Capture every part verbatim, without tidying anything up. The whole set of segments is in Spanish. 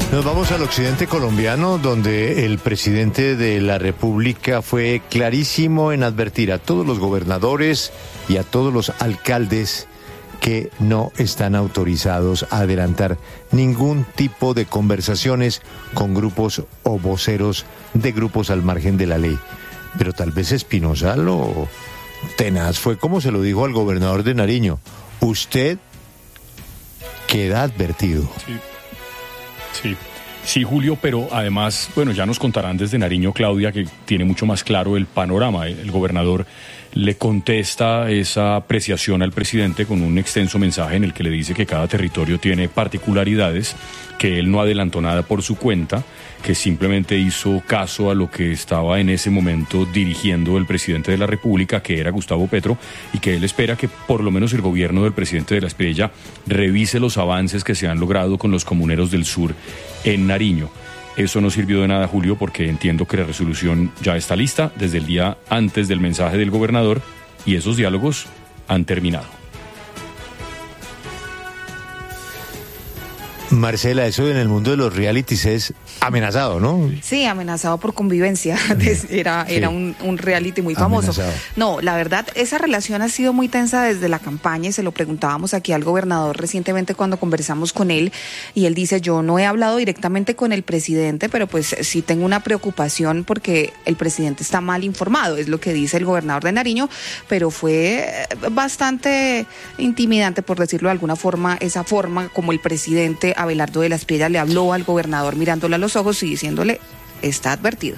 Nos vamos al occidente colombiano, donde el presidente de la República fue clarísimo en advertir a todos los gobernadores y a todos los alcaldes que no están autorizados a adelantar ningún tipo de conversaciones con grupos o voceros de grupos al margen de la ley. Pero tal vez Espinosa lo tenaz fue como se lo dijo al gobernador de Nariño: usted queda advertido. Sí. Sí, sí, Julio, pero además, bueno, ya nos contarán desde Nariño, Claudia, que tiene mucho más claro el panorama. El gobernador le contesta esa apreciación al presidente con un extenso mensaje en el que le dice que cada territorio tiene particularidades, que él no adelantó nada por su cuenta, que simplemente hizo caso a lo que estaba en ese momento dirigiendo el presidente de la República, que era Gustavo Petro, y que él espera que por lo menos el gobierno del presidente de la Espriella revise los avances que se han logrado con los comuneros del sur en Nariño. Eso no sirvió de nada, Julio, porque entiendo que la resolución ya está lista desde el día antes del mensaje del gobernador y esos diálogos han terminado. Marcela, eso en el mundo de los realities es amenazado, ¿no? Sí, amenazado por convivencia. Era, sí. era un, un reality muy famoso. Amenazado. No, la verdad, esa relación ha sido muy tensa desde la campaña y se lo preguntábamos aquí al gobernador recientemente cuando conversamos con él y él dice: yo no he hablado directamente con el presidente, pero pues sí tengo una preocupación porque el presidente está mal informado, es lo que dice el gobernador de Nariño, pero fue bastante intimidante, por decirlo de alguna forma, esa forma como el presidente Abelardo de la Espriella le habló al gobernador mirándole a los ojos y diciéndole: está advertido.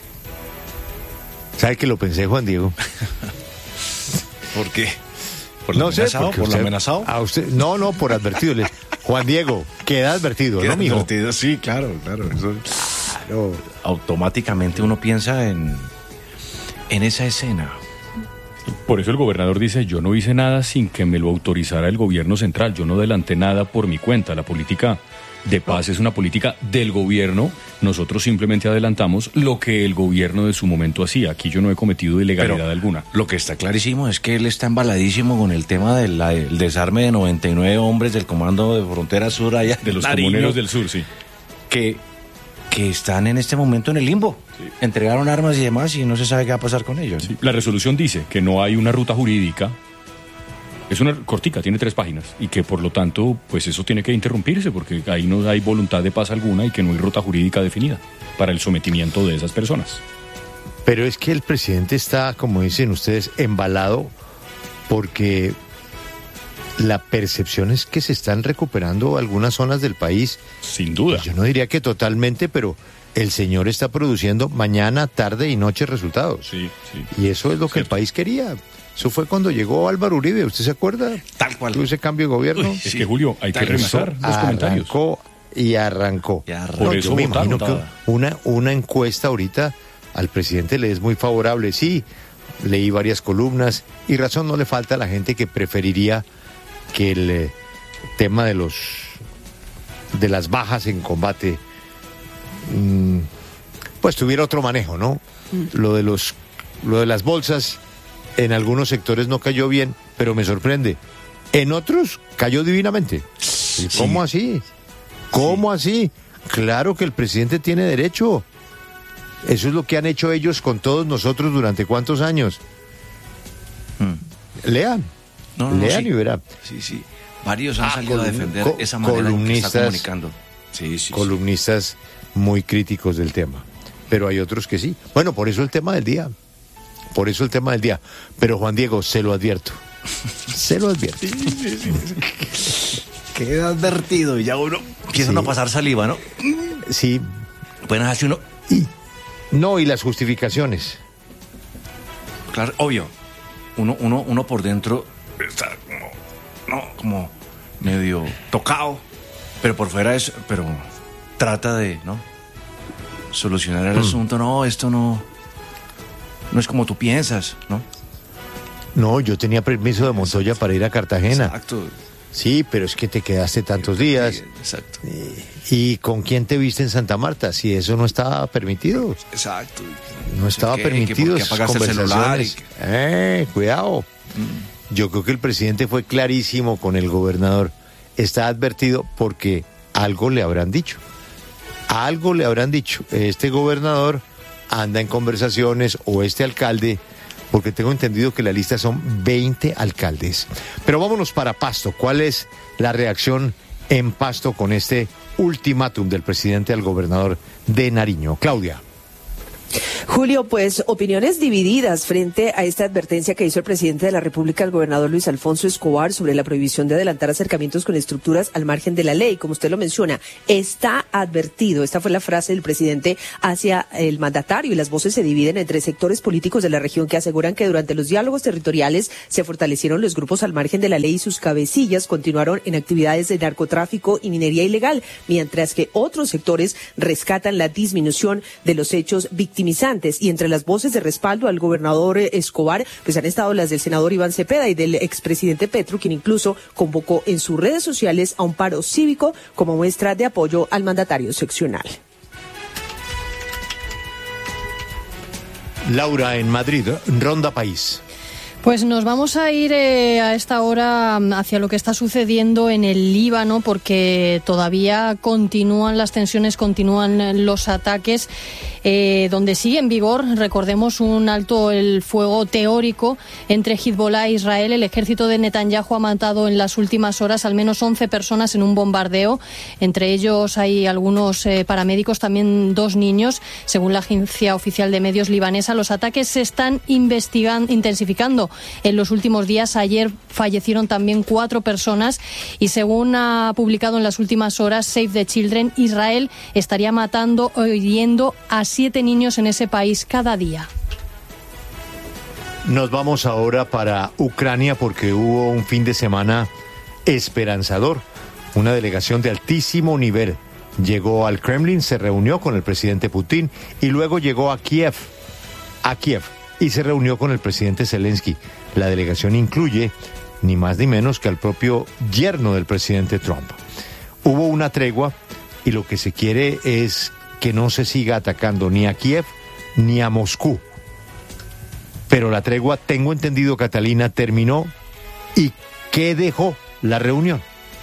¿Sabe que lo pensé, Juan Diego? ¿Por qué? ¿Por no lo sé, amenazado? ¿por ¿Por usted, lo amenazado? A usted, no, no, por advertido. Juan Diego, queda advertido, ¿Queda ¿no, mijo? advertido? Sí, claro, claro. Eso, claro. Automáticamente uno piensa en, en esa escena. Por eso el gobernador dice: yo no hice nada sin que me lo autorizara el gobierno central, yo no adelanté nada por mi cuenta. La política de paz es una política del gobierno, nosotros simplemente adelantamos lo que el gobierno de su momento hacía. Aquí yo no he cometido ilegalidad Pero alguna. Lo que está clarísimo es que él está embaladísimo con el tema del del desarme de noventa y nueve hombres del Comando de Frontera Sur allá de los Nariño, comuneros del sur, sí. Que, que están en este momento en el limbo. Sí. Entregaron armas y demás y no se sabe qué va a pasar con ellos. Sí. La resolución dice que no hay una ruta jurídica. Es una cortica, tiene tres páginas, y que por lo tanto, pues eso tiene que interrumpirse, porque ahí no hay voluntad de paz alguna y que no hay ruta jurídica definida para el sometimiento de esas personas. Pero es que el presidente está, como dicen ustedes, embalado porque la percepción es que se están recuperando algunas zonas del país. Sin duda. Pues yo no diría que totalmente, pero el señor está produciendo mañana, tarde y noche resultados. Sí, sí. Y eso es lo que Cierto. el país quería. Eso fue cuando llegó Álvaro Uribe, ¿usted se acuerda? Tal cual. Tuvo ese cambio de gobierno. Uy, es que, Julio, hay que revisar los comentarios. Arrancó y arrancó. Y arrancó. Por no, eso yo me votaron, imagino que una, una encuesta ahorita al presidente le es muy favorable. Sí, leí varias columnas y razón no le falta a la gente que preferiría que el eh, tema de los de las bajas en combate mmm, pues tuviera otro manejo, ¿no? Mm. Lo de los lo de las bolsas en algunos sectores no cayó bien, pero me sorprende. En otros cayó divinamente. Sí. ¿Cómo así? ¿Cómo sí. así? Claro que el presidente tiene derecho. Eso es lo que han hecho ellos con todos nosotros durante cuántos años. Hmm. Lean. No, no, Lean sí. y verán. Sí, sí. Varios han ah, salido colum- a defender co- esa manera columnistas, que está comunicando. Sí, sí, columnistas sí. muy críticos del tema. Pero hay otros que sí. Bueno, por eso el tema del día. Por eso el tema del día. Pero Juan Diego, se lo advierto. Se lo advierto. Sí, sí, sí. Queda advertido y ya uno empieza sí. a pasar saliva, ¿no? Sí. Pueden hacerse uno. Y, no, y las justificaciones. Claro, obvio. Uno, uno, uno por dentro está como, no, como medio tocado, pero por fuera es, pero trata de, ¿no? Solucionar el mm. asunto. No, esto no. No es como tú piensas, ¿no? No, yo tenía permiso de Montoya para ir a Cartagena. Exacto. Sí, pero es que te quedaste tantos días. Sí, exacto. ¿Y con quién te viste en Santa Marta? Si eso no estaba permitido. Exacto. No estaba ¿Qué, permitido. ¿Qué, apagaste el celular? Y... Eh, cuidado. Mm. Yo creo que el presidente fue clarísimo con el gobernador. Está advertido porque algo le habrán dicho. algo le habrán dicho, este gobernador anda en conversaciones o este alcalde, porque tengo entendido que la lista son veinte alcaldes. Pero vámonos para Pasto. ¿Cuál es la reacción en Pasto con este ultimátum del presidente al gobernador de Nariño? Claudia. Julio, pues opiniones divididas frente a esta advertencia que hizo el presidente de la República, el gobernador Luis Alfonso Escobar, sobre la prohibición de adelantar acercamientos con estructuras al margen de la ley. Como usted lo menciona, está advertido. Esta fue la frase del presidente hacia el mandatario, y las voces se dividen entre sectores políticos de la región que aseguran que durante los diálogos territoriales se fortalecieron los grupos al margen de la ley y sus cabecillas continuaron en actividades de narcotráfico y minería ilegal, mientras que otros sectores rescatan la disminución de los hechos victimizantes. Y entre las voces de respaldo al gobernador Escobar, pues han estado las del senador Iván Cepeda y del expresidente Petro, quien incluso convocó en sus redes sociales a un paro cívico como muestra de apoyo al mandatario seccional. Laura, en Madrid, Ronda País. Pues nos vamos a ir eh, a esta hora hacia lo que está sucediendo en el Líbano, porque todavía continúan las tensiones, continúan los ataques, eh, donde sigue en vigor, recordemos, un alto el fuego teórico entre Hezbollah e Israel. El ejército de Netanyahu ha matado en las últimas horas al menos once personas en un bombardeo. Entre ellos hay algunos eh, paramédicos, también dos niños. Según la agencia oficial de medios libanesa, los ataques se están investigando, intensificando en los últimos días. Ayer fallecieron también cuatro personas y, según ha publicado en las últimas horas Save the Children, Israel estaría matando o hiriendo a siete niños en ese país cada día. Nos vamos ahora para Ucrania, porque hubo un fin de semana esperanzador. Una delegación de altísimo nivel llegó al Kremlin, se reunió con el presidente Putin y luego llegó a Kiev, a Kiev, y se reunió con el presidente Zelensky. La delegación incluye ni más ni menos que al propio yerno del presidente Trump. Hubo una tregua y lo que se quiere es que no se siga atacando ni a Kiev ni a Moscú. Pero la tregua, tengo entendido, Catalina, terminó. ¿Y qué dejó la reunión?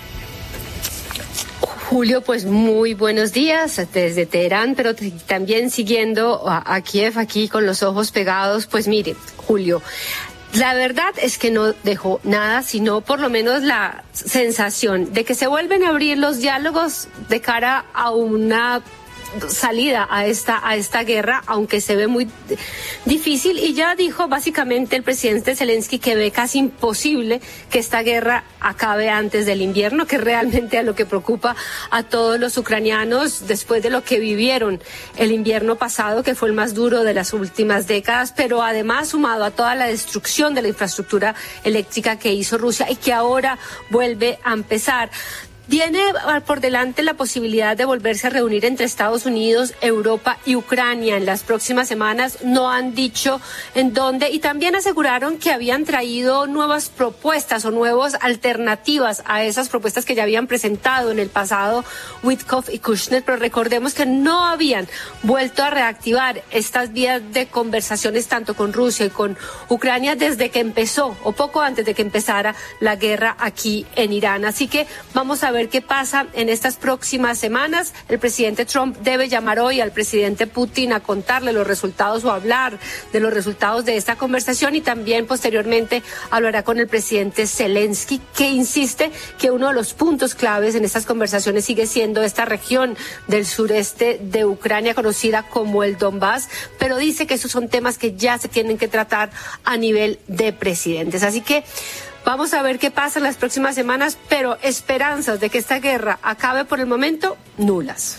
Julio, pues muy buenos días desde Teherán, pero también siguiendo a, a Kiev aquí con los ojos pegados. Pues mire, Julio, la verdad es que no dejó nada, sino por lo menos la sensación de que se vuelven a abrir los diálogos de cara a una salida a esta a esta guerra, aunque se ve muy difícil. Y ya dijo básicamente el presidente Zelensky que ve casi imposible que esta guerra acabe antes del invierno, que realmente a lo que preocupa a todos los ucranianos después de lo que vivieron el invierno pasado, que fue el más duro de las últimas décadas, pero además sumado a toda la destrucción de la infraestructura eléctrica que hizo Rusia y que ahora vuelve a empezar. Viene por delante la posibilidad de volverse a reunir entre Estados Unidos, Europa y Ucrania en las próximas semanas. No han dicho en dónde, y también aseguraron que habían traído nuevas propuestas o nuevas alternativas a esas propuestas que ya habían presentado en el pasado Witkoff y Kushner, pero recordemos que no habían vuelto a reactivar estas vías de conversaciones tanto con Rusia y con Ucrania desde que empezó o poco antes de que empezara la guerra aquí en Irán. Así que vamos a ver ver qué pasa en estas próximas semanas. El presidente Trump debe llamar hoy al presidente Putin a contarle los resultados o hablar de los resultados de esta conversación, y también posteriormente hablará con el presidente Zelensky, que insiste que uno de los puntos claves en estas conversaciones sigue siendo esta región del sureste de Ucrania conocida como el Donbass, pero dice que esos son temas que ya se tienen que tratar a nivel de presidentes. Así que vamos a ver qué pasa en las próximas semanas, pero esperanzas de que esta guerra acabe por el momento, nulas.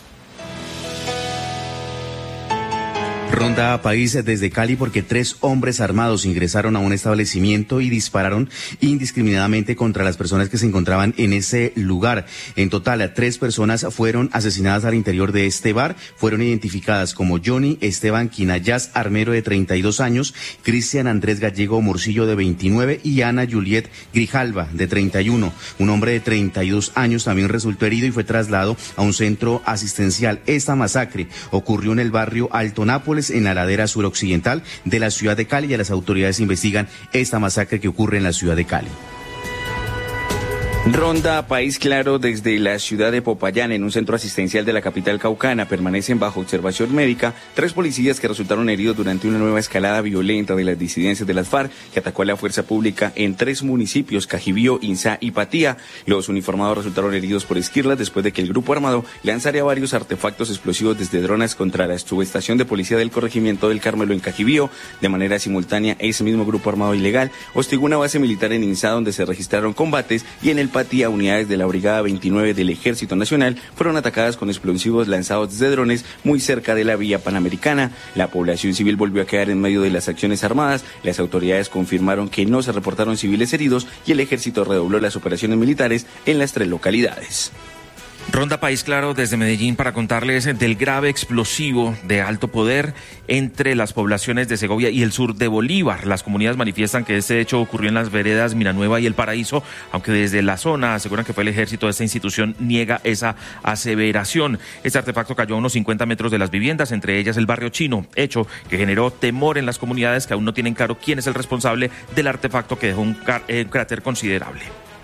Ronda a país desde Cali, porque tres hombres armados ingresaron a un establecimiento y dispararon indiscriminadamente contra las personas que se encontraban en ese lugar. En total, tres personas fueron asesinadas al interior de este bar. Fueron identificadas como Johnny Esteban Quinayas Armero, de treinta y dos años, Cristian Andrés Gallego Morcillo, de veintinueve, y Ana Juliet Grijalva, de treinta y uno. Un hombre de treinta y dos años también resultó herido y fue trasladado a un centro asistencial. Esta masacre ocurrió en el barrio Alto Nápoles, en la ladera suroccidental de la ciudad de Cali, y las autoridades investigan esta masacre que ocurre en la ciudad de Cali. Ronda País Claro desde la ciudad de Popayán, en un centro asistencial de la capital caucana. Permanecen bajo observación médica tres policías que resultaron heridos durante una nueva escalada violenta de las disidencias de las FARC que atacó a la fuerza pública en tres municipios, Cajibío, Inzá y Patía. Los uniformados resultaron heridos por esquirlas después de que el grupo armado lanzara varios artefactos explosivos desde drones contra la subestación de policía del corregimiento del Carmelo en Cajibío. De manera simultánea, ese mismo grupo armado ilegal hostigó una base militar en Inzá donde se registraron combates, y en el Patía, unidades de la Brigada veintinueve del Ejército Nacional fueron atacadas con explosivos lanzados desde drones muy cerca de la vía Panamericana. La población civil volvió a quedar en medio de las acciones armadas. Las autoridades confirmaron que no se reportaron civiles heridos y el ejército redobló las operaciones militares en las tres localidades. Ronda País Claro desde Medellín para contarles del grave explosivo de alto poder entre las poblaciones de Segovia y el sur de Bolívar. Las comunidades manifiestan que este hecho ocurrió en las veredas Miranueva y El Paraíso, aunque desde la zona aseguran que fue el ejército de esta institución, niega esa aseveración. Este artefacto cayó a unos cincuenta metros de las viviendas, entre ellas el barrio Chino, hecho que generó temor en las comunidades que aún no tienen claro quién es el responsable del artefacto que dejó un, eh, un cráter considerable.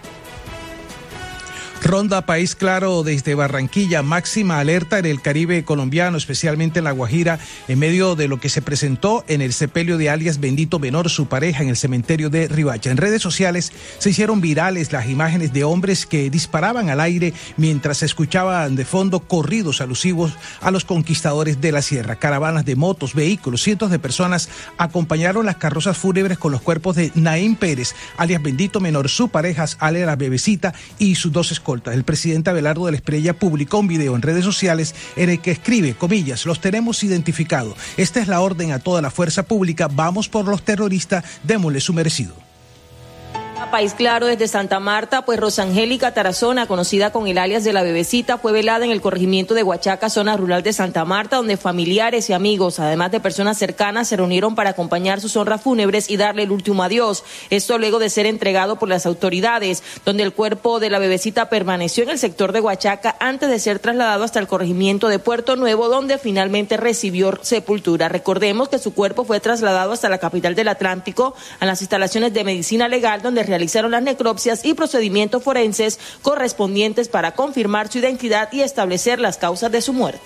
Ronda País Claro desde Barranquilla, máxima alerta en el Caribe colombiano, especialmente en La Guajira, en medio de lo que se presentó en el sepelio de alias Bendito Menor, su pareja, en el cementerio de Riohacha. En redes sociales se hicieron virales las imágenes de hombres que disparaban al aire mientras se escuchaban de fondo corridos alusivos a los conquistadores de la sierra. Caravanas de motos, vehículos, cientos de personas acompañaron las carrozas fúnebres con los cuerpos de Naín Pérez, alias Bendito Menor, su pareja, alias La Bebecita, y sus dos escoltas. El presidente Abelardo de la Espriella publicó un video en redes sociales en el que escribe, comillas, los tenemos identificados. Esta es la orden a toda la fuerza pública. Vamos por los terroristas, démosle su merecido. País Claro desde Santa Marta, pues Rosangélica Tarazona, conocida con el alias de La Bebecita, fue velada en el corregimiento de Huachaca, zona rural de Santa Marta, donde familiares y amigos, además de personas cercanas, se reunieron para acompañar sus honras fúnebres y darle el último adiós. Esto luego de ser entregado por las autoridades, donde el cuerpo de La Bebecita permaneció en el sector de Huachaca antes de ser trasladado hasta el corregimiento de Puerto Nuevo, donde finalmente recibió sepultura. Recordemos que su cuerpo fue trasladado hasta la capital del Atlántico, a las instalaciones de medicina legal, donde realizó realizaron las necropsias y procedimientos forenses correspondientes para confirmar su identidad y establecer las causas de su muerte.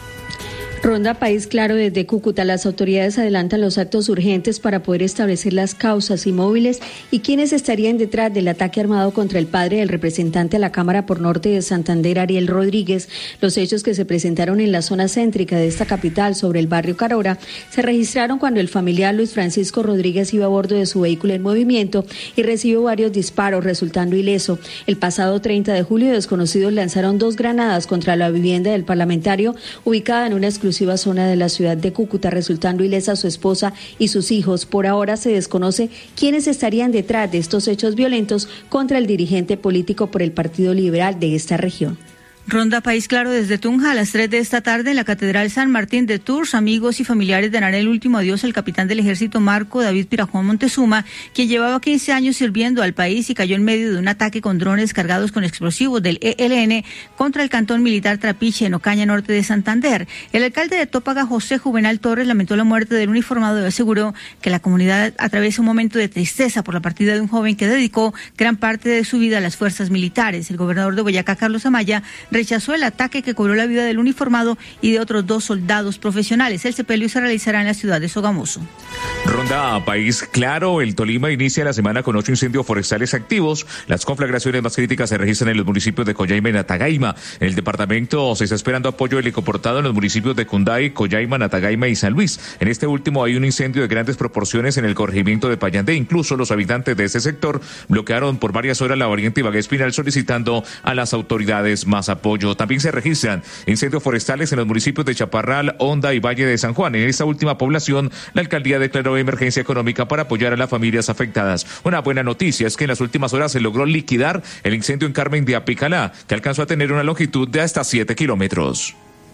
Ronda País Claro desde Cúcuta. Las autoridades adelantan los actos urgentes para poder establecer las causas y móviles y quiénes estarían detrás del ataque armado contra el padre del representante a la Cámara por Norte de Santander, Ariel Rodríguez. Los hechos que se presentaron en la zona céntrica de esta capital, sobre el barrio Carora, se registraron cuando el familiar Luis Francisco Rodríguez iba a bordo de su vehículo en movimiento y recibió varios disparos, resultando ileso. El pasado treinta de julio, desconocidos lanzaron dos granadas contra la vivienda del parlamentario, ubicada en una exclusiva zona de la ciudad de Cúcuta, resultando ilesa su esposa y sus hijos. Por ahora se desconoce quiénes estarían detrás de estos hechos violentos contra el dirigente político por el Partido Liberal de esta región. Ronda País Claro desde Tunja a las tres de esta tarde en la Catedral San Martín de Tours. Amigos y familiares darán el último adiós al capitán del ejército Marco David Pirajón Montezuma, quien llevaba quince años sirviendo al país y cayó en medio de un ataque con drones cargados con explosivos del E L N contra el cantón militar Trapiche, en Ocaña, norte de Santander. El alcalde de Tópaga, José Juvenal Torres, lamentó la muerte del uniformado y aseguró que la comunidad atraviesa un momento de tristeza por la partida de un joven que dedicó gran parte de su vida a las fuerzas militares. El gobernador de Boyacá, Carlos Amaya, rechazó el ataque que cobró la vida del uniformado y de otros dos soldados profesionales. El sepelio se realizará en la ciudad de Sogamoso. Ronda País Claro, el Tolima inicia la semana con ocho incendios forestales activos. Las conflagraciones más críticas se registran en los municipios de Coyaima y Natagaima. En el departamento se está esperando apoyo helicoportado en los municipios de Cunday, Coyaima, Natagaima y San Luis. En este último hay un incendio de grandes proporciones en el corregimiento de Payandé. Incluso los habitantes de este sector bloquearon por varias horas la variante Ibagué Espinal, solicitando a las autoridades más apoyo. También se registran incendios forestales en los municipios de Chaparral, Honda y Valle de San Juan. En esta última población, la alcaldía declaró emergencia económica para apoyar a las familias afectadas. Una buena noticia es que en las últimas horas se logró liquidar el incendio en Carmen de Apicalá, que alcanzó a tener una longitud de hasta siete kilómetros.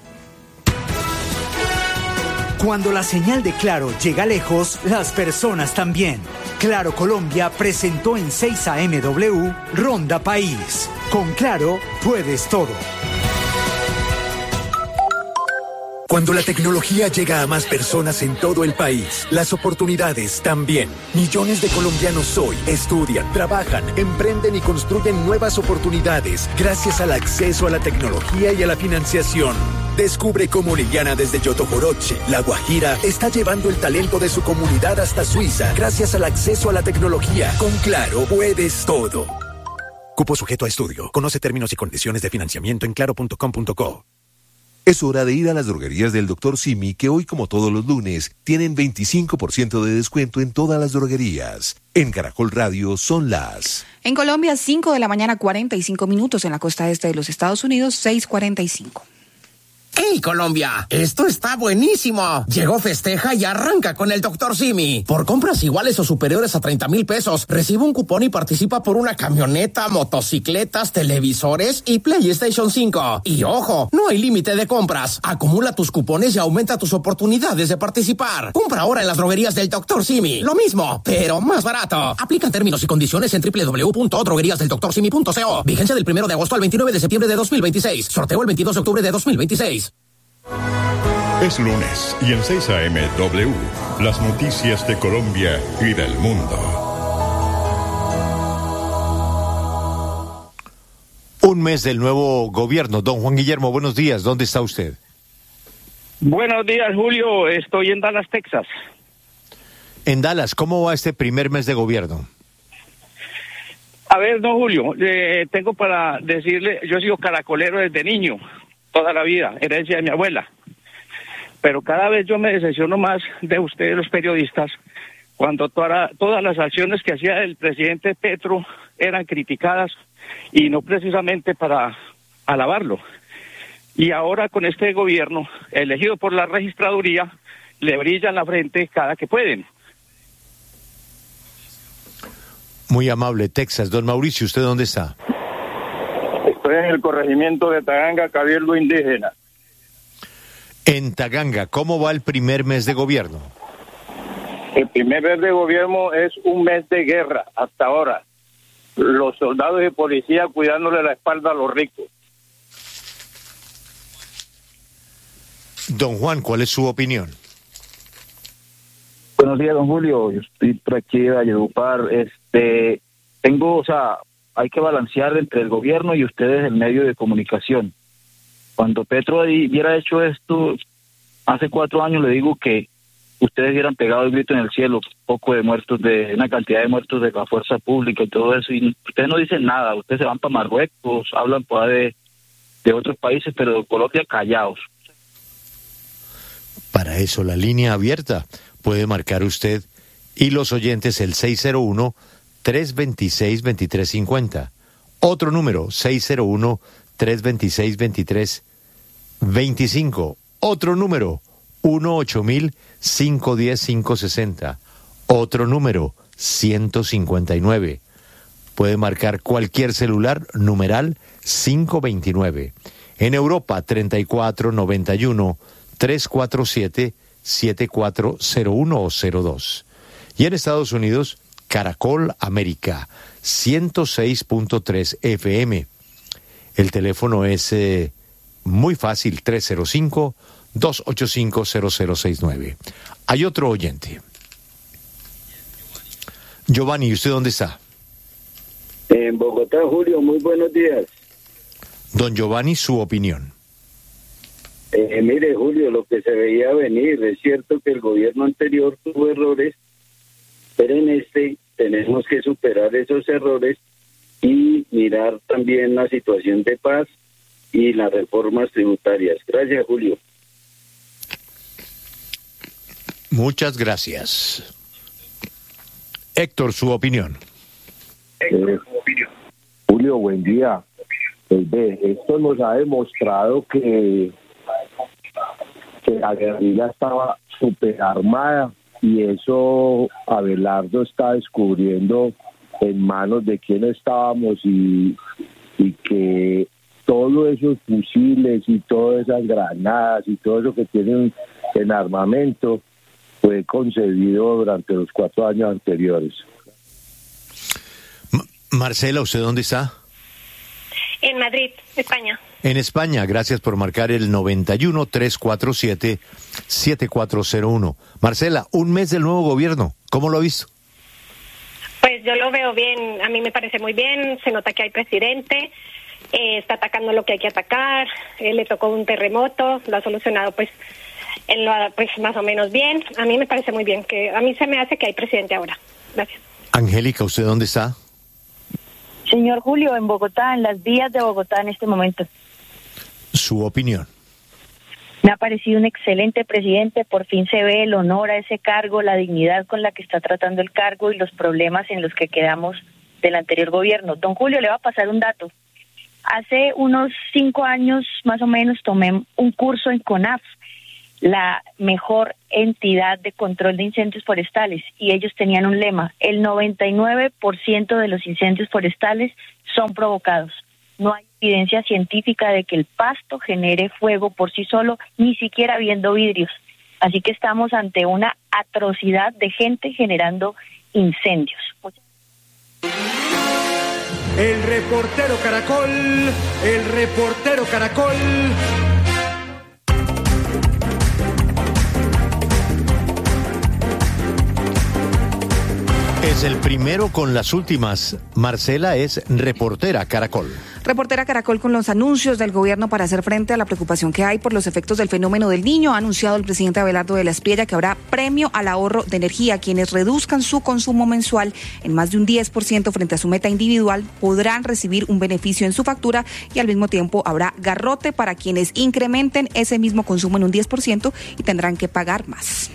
Cuando la señal de Claro llega lejos, las personas también. Claro Colombia presentó en seis A M W Ronda País. Con Claro puedes todo. Cuando la tecnología llega a más personas en todo el país, las oportunidades también. Millones de colombianos hoy estudian, trabajan, emprenden y construyen nuevas oportunidades gracias al acceso a la tecnología y a la financiación. Descubre cómo Liliana desde Yotojoroche, La Guajira, está llevando el talento de su comunidad hasta Suiza gracias al acceso a la tecnología. Con Claro, puedes todo. Cupo sujeto a estudio. Conoce términos y condiciones de financiamiento en claro punto com punto co. Es hora de ir a las droguerías del doctor Simi, que hoy, como todos los lunes, tienen veinticinco por ciento de descuento en todas las droguerías. En Caracol Radio son las... En Colombia, cinco de la mañana, cuarenta y cinco minutos. En la costa este de los Estados Unidos, seis cuarenta y cinco. ¡Hey, Colombia! ¡Esto está buenísimo! Llegó Festeja y arranca con el doctor Simi. Por compras iguales o superiores a treinta mil pesos, recibe un cupón y participa por una camioneta, motocicletas, televisores y PlayStation cinco. Y ojo, no hay límite de compras. Acumula tus cupones y aumenta tus oportunidades de participar. Compra ahora en las droguerías del doctor Simi. Lo mismo, pero más barato. Aplican términos y condiciones en doble u doble u doble u punto droguerías del doctor simi punto co. Vigencia del primero de agosto al veintinueve de septiembre de dos mil veintiséis. Sorteo el veintidós de octubre de dos mil veintiséis. Es lunes y en seis A M W, las noticias de Colombia y del mundo. Un mes del nuevo gobierno. Don Juan Guillermo, buenos días. ¿Dónde está usted? Buenos días, Julio. Estoy en Dallas, Texas. En Dallas, ¿cómo va este primer mes de gobierno? A ver, don Julio, eh, tengo para decirle, yo he sido caracolero desde niño, toda la vida, herencia de mi abuela. Pero cada vez yo me decepciono más de ustedes, los periodistas, cuando toda, todas las acciones que hacía el presidente Petro eran criticadas y no precisamente para alabarlo. Y ahora con este gobierno, elegido por la registraduría, le brillan la frente cada que pueden. Muy amable, Texas. Don Mauricio, ¿usted dónde está? Estoy en el corregimiento de Taganga, Cabildo Indígena. En Taganga, ¿cómo va el primer mes de gobierno? El primer mes de gobierno es un mes de guerra hasta ahora. Los soldados y policía cuidándole la espalda a los ricos. Don Juan, ¿cuál es su opinión? Buenos días, don Julio. Yo estoy por aquí de Valledupar. Este, tengo, o sea, hay que balancear entre el gobierno y ustedes el medio de comunicación. Cuando Petro hubiera hecho esto hace cuatro años, le digo que ustedes hubieran pegado el grito en el cielo, poco de muertos, de una cantidad de muertos de la fuerza pública y todo eso, y ustedes no dicen nada. Ustedes se van para Marruecos, hablan por de, de otros países, pero de Colombia callados. Para eso la línea abierta. Puede marcar usted y los oyentes el seis cero uno, tres dos seis, dos tres cinco cero. Otro número, seis cero uno, tres dos seis, dos tres dos cinco. Otro número, uno ocho mil, cinco uno cero, cinco seis cero. Otro número, ciento cincuenta y nueve. Puede marcar cualquier celular, numeral cinco veintinueve. En Europa, treinta y cuatro noventa y uno, trescientos cuarenta y siete, siete cuatro cero uno o cero dos. Y en Estados Unidos, Caracol América, ciento seis punto tres F M. El teléfono es eh, muy fácil, tres cero cinco, dos ocho cinco, cero cero seis nueve. Hay otro oyente. Giovanni, ¿usted dónde está? En Bogotá, Julio, muy buenos días. Don Giovanni, su opinión. Eh, mire, Julio, lo que se veía venir, es cierto que el gobierno anterior tuvo errores, pero en este tenemos que superar esos errores y mirar también la situación de paz y las reformas tributarias. Gracias, Julio. Muchas gracias. Héctor, su opinión. Eh, Julio, buen día. Pues ve, esto nos ha demostrado que, que la guerrilla estaba súper armada y eso Abelardo está descubriendo en manos de quién estábamos y, y que todos esos fusiles y todas esas granadas y todo eso que tienen en armamento fue concebido durante los cuatro años anteriores. M- Marcela, ¿usted dónde está? En Madrid, España. en España. Gracias por marcar el noventa y uno, trescientos cuarenta y siete, setenta y cuatro cero uno. Marcela, un mes del nuevo gobierno, ¿cómo lo ha visto? Pues yo lo veo bien, a mí me parece muy bien, se nota que hay presidente, eh, está atacando lo que hay que atacar, eh, le tocó un terremoto, lo ha solucionado pues, él lo ha, pues más o menos bien, a mí me parece muy bien, que a mí se me hace que hay presidente ahora. Gracias. Angélica, ¿usted dónde está? Señor Julio, en Bogotá, en las vías de Bogotá en este momento. Su opinión. Me ha parecido un excelente presidente, por fin se ve el honor a ese cargo, la dignidad con la que está tratando el cargo y los problemas en los que quedamos del anterior gobierno. Don Julio, le va a pasar un dato. Hace unos cinco años más o menos tomé un curso en CONAF, la mejor entidad de control de incendios forestales, y ellos tenían un lema: el noventa y nueve por ciento de los incendios forestales son provocados. No hay evidencia científica de que el pasto genere fuego por sí solo, ni siquiera viendo vidrios. Así que estamos ante una atrocidad de gente generando incendios. El reportero Caracol, el reportero Caracol. Es el primero con las últimas. Marcela es reportera Caracol. Reportera Caracol con los anuncios del gobierno para hacer frente a la preocupación que hay por los efectos del fenómeno del Niño. Ha anunciado el presidente Abelardo de la Espriella que habrá premio al ahorro de energía. Quienes reduzcan su consumo mensual en más de un diez por ciento frente a su meta individual podrán recibir un beneficio en su factura, y al mismo tiempo habrá garrote para quienes incrementen ese mismo consumo en un diez por ciento y tendrán que pagar más.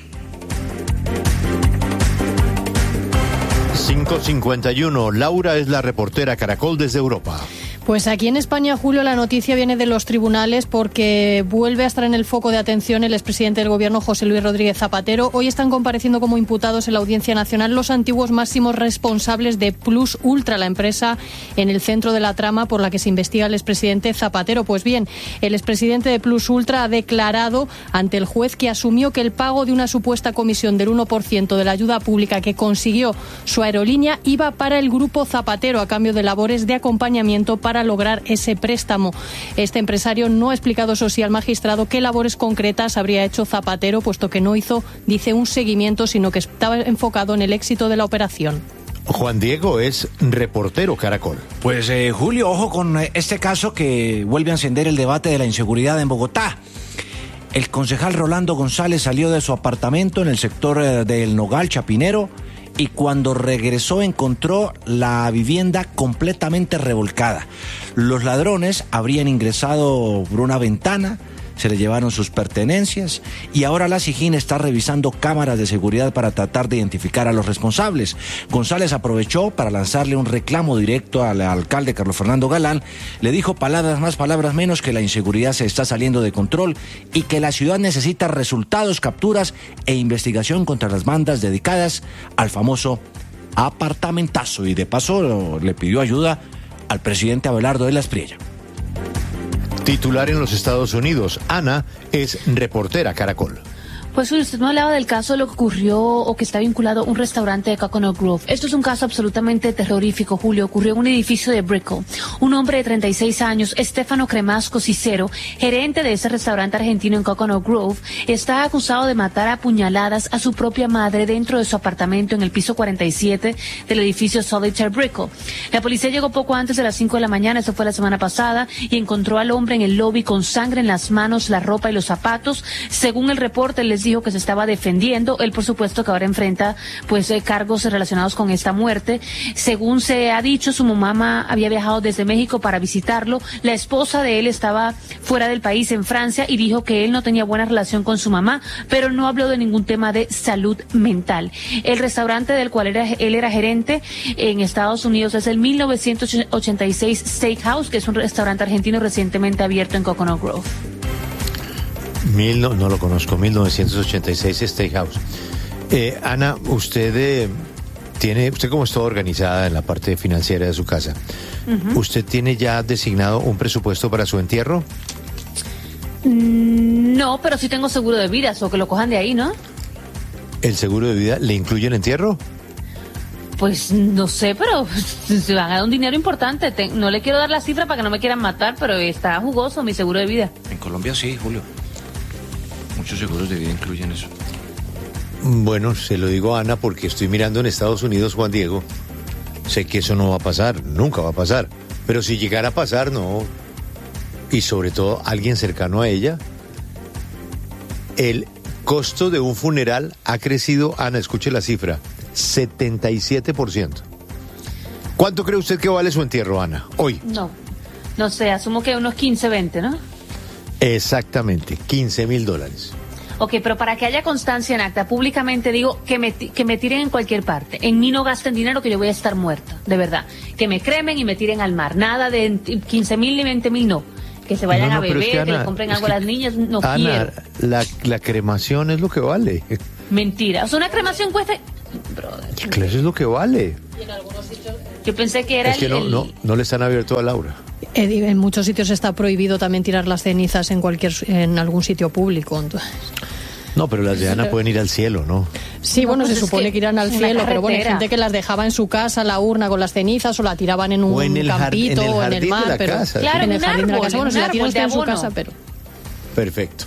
cinco cincuenta y uno. Laura es la reportera Caracol desde Europa. Pues aquí en España, Julio, la noticia viene de los tribunales porque vuelve a estar en el foco de atención el expresidente del gobierno, José Luis Rodríguez Zapatero. Hoy están compareciendo como imputados en la Audiencia Nacional los antiguos máximos responsables de Plus Ultra, la empresa en el centro de la trama por la que se investiga el expresidente Zapatero. Pues bien, el expresidente de Plus Ultra ha declarado ante el juez que asumió que el pago de una supuesta comisión del uno por ciento de la ayuda pública que consiguió su aerolínea iba para el grupo Zapatero a cambio de labores de acompañamiento para lograr ese préstamo. Este empresario no ha explicado, eso sí, al magistrado qué labores concretas habría hecho Zapatero, puesto que no hizo, dice, un seguimiento, sino que estaba enfocado en el éxito de la operación. Juan Diego es reportero Caracol. Pues eh, Julio, ojo con este caso que vuelve a encender el debate de la inseguridad en Bogotá. El concejal Rolando González salió de su apartamento en el sector eh, del Nogal Chapinero y cuando regresó encontró la vivienda completamente revolcada. Los ladrones habrían ingresado por una ventana, se le llevaron sus pertenencias y ahora la SIJIN está revisando cámaras de seguridad para tratar de identificar a los responsables. González aprovechó para lanzarle un reclamo directo al alcalde Carlos Fernando Galán. Le dijo palabras más, palabras menos, que la inseguridad se está saliendo de control y que la ciudad necesita resultados, capturas e investigación contra las bandas dedicadas al famoso apartamentazo. Y de paso le pidió ayuda al presidente Abelardo de la Espriella. Titular en los Estados Unidos, Ana es reportera Caracol. Pues usted me hablaba del caso de lo que ocurrió o que está vinculado a un restaurante de Coconut Grove. Esto es un caso absolutamente terrorífico, Julio. Ocurrió en un edificio de Brickell. Un hombre de treinta y seis años, Estefano Cremasco Cicero, gerente de ese restaurante argentino en Coconut Grove, está acusado de matar a puñaladas a su propia madre dentro de su apartamento en el piso cuarenta y siete del edificio Solitaire Brickell. La policía llegó poco antes de las cinco de la mañana, eso fue la semana pasada, y encontró al hombre en el lobby con sangre en las manos, la ropa y los zapatos. Según el reporte, les dijo que se estaba defendiendo. Él, por supuesto, que ahora enfrenta pues eh, cargos relacionados con esta muerte. Según se ha dicho, su mamá había viajado desde México para visitarlo. La esposa de él estaba fuera del país, en Francia, y dijo que él no tenía buena relación con su mamá, pero no habló de ningún tema de salud mental. El restaurante del cual era, él era gerente en Estados Unidos es el mil novecientos ochenta y seis Steakhouse, que es un restaurante argentino recientemente abierto en Coconut Grove. Mil, no, no lo conozco, mil novecientos ochenta y seis Steakhouse. Eh, Ana, usted eh, tiene, usted como está organizada en la parte financiera de su casa, uh-huh. ¿Usted tiene ya designado un presupuesto para su entierro? No, pero sí tengo seguro de vida, o que lo cojan de ahí, ¿no? ¿El seguro de vida le incluye el entierro? Pues no sé, pero se van a dar un dinero importante. Te, no le quiero dar la cifra para que no me quieran matar, pero está jugoso mi seguro de vida. En Colombia sí, Julio. Muchos seguros de vida incluyen eso. Bueno, se lo digo a Ana porque estoy mirando en Estados Unidos, Juan Diego. Sé que eso no va a pasar, nunca va a pasar. Pero si llegara a pasar, no. Y sobre todo alguien cercano a ella. El costo de un funeral ha crecido, Ana, escuche la cifra, setenta y siete por ciento. ¿Cuánto cree usted que vale su entierro, Ana, hoy? No, no sé, asumo que unos quince, veinte, ¿no? Exactamente, quince mil dólares. Ok, pero para que haya constancia en acta, públicamente digo que me, que me tiren en cualquier parte. En mí no gasten dinero, que yo voy a estar muerta, de verdad. Que me cremen y me tiren al mar. Nada de quince mil ni veinte mil, no. Que se vayan no, no, a beber, es que, Ana, que le compren algo que, a las niñas, no Ana, quiero. La, la cremación es lo que vale. Mentira. O sea, una cremación cuesta... Brother. Claro, eso es lo que vale. Y en algunos sitios... Yo pensé que era es que el, no, el... no, no le están abiertos a Laura. En muchos sitios está prohibido también tirar las cenizas en cualquier en algún sitio público. Entonces... No, pero las de Ana pueden ir al cielo, ¿no? Sí, no, bueno, pues se supone que que irán al cielo, pero bueno, hay gente que las dejaba en su casa, la urna con las cenizas, o la tiraban en un en campito o en el mar, de la pero casa, claro, en el jardín de la árbol, casa, bueno, se la tiran de en su abono. casa, pero... Perfecto.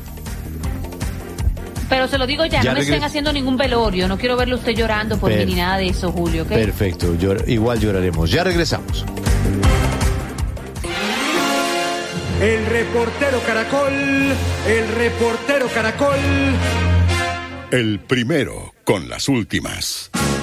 Pero se lo digo ya, ya no me regres... estén haciendo ningún velorio, no quiero verlo usted llorando por mí ni nada de eso, Julio, ¿ok? Perfecto, Llor... igual lloraremos. Ya regresamos. El reportero Caracol, el reportero Caracol. El primero con las últimas.